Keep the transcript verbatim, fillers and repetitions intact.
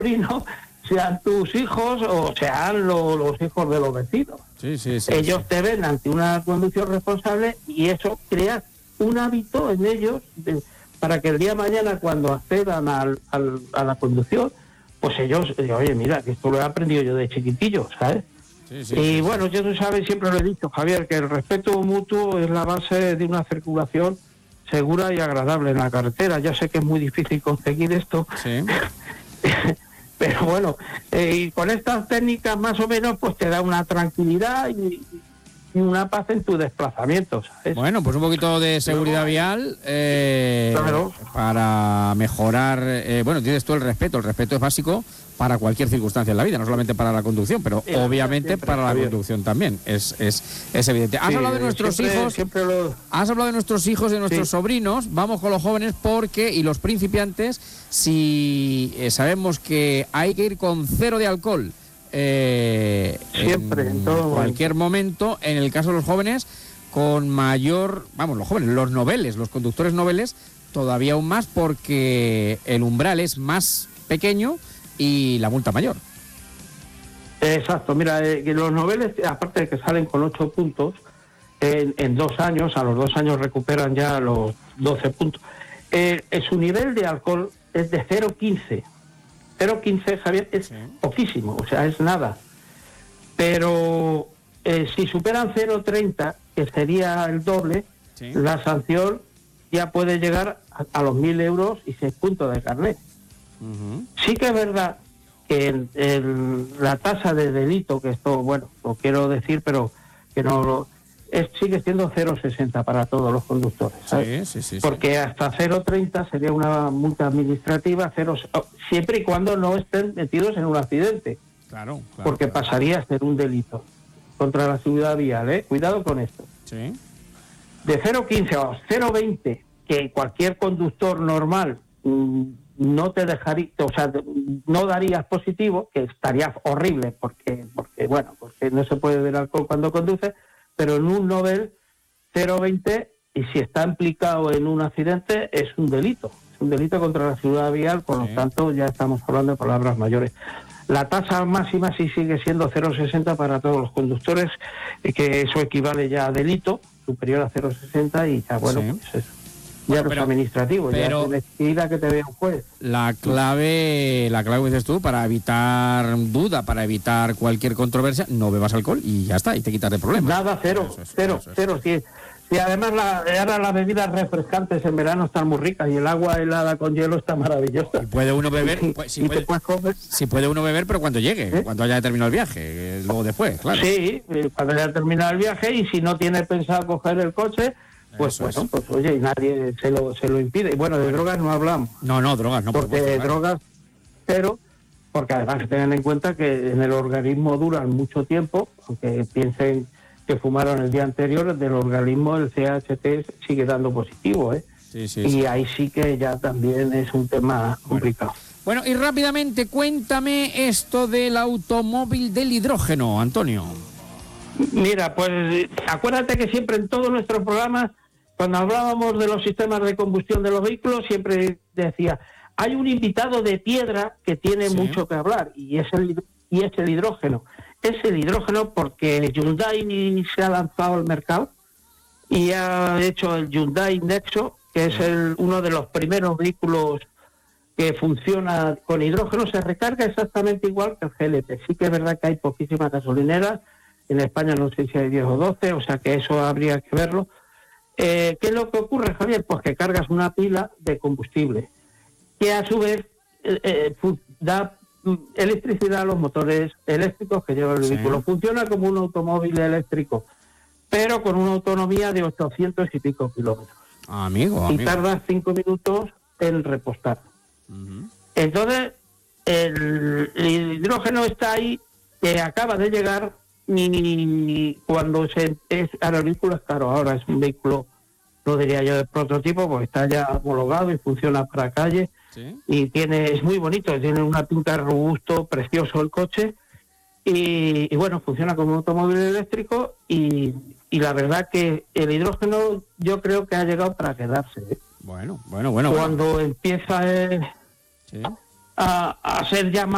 sobrinos, sean tus hijos o sean lo, los hijos de los vecinos. Sí, sí, sí, ellos sí. te ven ante una conducción responsable y eso crea un hábito en ellos de, para que el día de mañana cuando accedan al, al, a la conducción, pues ellos, oye, mira, que esto lo he aprendido yo de chiquitillo, ¿sabes? Sí, sí, y sí, bueno, sí. yo tú sabes, siempre lo he dicho, Javier, que el respeto mutuo es la base de una circulación segura y agradable en la carretera. Ya sé que es muy difícil conseguir esto, Sí. pero bueno, eh, y con estas técnicas más o menos pues te da una tranquilidad y, y una paz en tu desplazamiento, ¿sabes? Bueno, pues un poquito de seguridad vial eh, Claro. para mejorar, eh, bueno, tienes tú el respeto, el respeto es básico para cualquier circunstancia en la vida, no solamente para la conducción, pero Sí, obviamente siempre, para la Javier. conducción también, es, es, es evidente. Has Sí, hablado de nuestros siempre, hijos, siempre lo... has hablado de nuestros hijos, de nuestros Sí. sobrinos, vamos con los jóvenes porque, y los principiantes, si eh, sabemos que hay que ir con cero de alcohol, eh, Siempre, en todo cualquier momento, en el caso de los jóvenes, con mayor, vamos, los jóvenes, los noveles, los conductores noveles, todavía aún más porque el umbral es más pequeño y la multa mayor. Exacto, mira, eh, que los noveles, aparte de que salen con ocho puntos, en, en dos años, a los dos años recuperan ya los doce puntos. Eh, eh, su nivel de alcohol es de cero coma quince. cero coma quince, Javier, es Sí. poquísimo, o sea, es nada. Pero eh, si superan cero coma treinta, que sería el doble, Sí. la sanción ya puede llegar a, a los mil euros y seis puntos de carnet. Uh-huh. Sí que es verdad que el, el, la tasa de delito, que esto, bueno, lo quiero decir, pero que no lo... Es, sigue siendo cero coma sesenta para todos los conductores, ¿sabes? Sí, sí, sí, Porque sí. hasta cero coma treinta sería una multa administrativa, cero, siempre y cuando no estén metidos en un accidente, Claro, claro. porque claro. pasaría a ser un delito contra la seguridad vial, ¿eh? Cuidado con esto. Sí. De cero coma quince a cero coma veinte, que cualquier conductor normal mmm, no te dejaría, o sea, no darías positivo, que estaría horrible, porque, porque bueno, porque no se puede beber alcohol cuando conduce, pero en un novel cero coma veinte, y si está implicado en un accidente, es un delito, es un delito contra la seguridad vial, por Sí. lo tanto ya estamos hablando de palabras mayores. La tasa máxima sí sigue siendo cero coma sesenta para todos los conductores, eh, que eso equivale ya a delito, superior a cero coma sesenta, y ya, bueno, Sí. pues eso. Bueno, Ya no pero- es administrativo, pero- ya se necesita que te vea un juez. La clave, la clave, dices tú, para evitar duda, para evitar cualquier controversia, no bebas alcohol y ya está, y te quitas de problemas. Nada, cero, Eso es, cero, eso es. cero. Sí. Y además la, ahora las bebidas refrescantes en verano están muy ricas y el agua helada con hielo está maravillosa. Y puede uno beber, Y- pues, si y puede, te puedes comer. si puede uno beber, pero cuando llegue, ¿Eh? cuando haya terminado el viaje, eh, luego después, claro. Sí, eh, cuando haya terminado el viaje, y si no tiene pensado coger el coche, pues Eso bueno, es. pues oye, y nadie se lo, se lo impide. Y bueno, de drogas no hablamos, No, no, drogas, no, por porque supuesto, claro. drogas cero, porque además tengan en cuenta que en el organismo duran mucho tiempo, aunque piensen que fumaron el día anterior, del organismo el C H T sigue dando positivo, ¿eh? Sí, sí, y sí. ahí sí que ya también es un tema complicado. Bueno, y rápidamente cuéntame esto del automóvil del hidrógeno, Antonio. Mira, pues acuérdate que siempre en todos nuestros programas, cuando hablábamos de los sistemas de combustión de los vehículos, siempre decía, hay un invitado de piedra que tiene Sí. mucho que hablar, y es el y es el hidrógeno. Es el hidrógeno porque Hyundai se ha lanzado al mercado y ha hecho el Hyundai Nexo, que es el, uno de los primeros vehículos que funciona con hidrógeno. Se recarga exactamente igual que el G L P. Sí que es verdad que hay poquísimas gasolineras, en España no sé si hay diez o doce, o sea que eso habría que verlo. Eh, ¿Qué es lo que ocurre, Javier? Pues que cargas una pila de combustible, que a su vez eh, eh, fu- da mm, electricidad a los motores eléctricos que lleva el Sí. vehículo. Funciona como un automóvil eléctrico, pero con una autonomía de ochocientos y pico kilómetros. Amigo, Y amigo. tardas cinco minutos en repostar. Ujú. Entonces, el, el hidrógeno está ahí, que acaba de llegar, y cuando se es, ahora el vehículo es caro, ahora es un vehículo, no diría yo de prototipo, porque está ya homologado y funciona para calle, Sí. y tiene es muy bonito, tiene una pinta robusto, precioso el coche, y, y bueno, funciona como un automóvil eléctrico, y, y la verdad que el hidrógeno yo creo que ha llegado para quedarse, ¿eh? Bueno, bueno, bueno. bueno. Cuando empieza eh, Sí. a, a ser ya más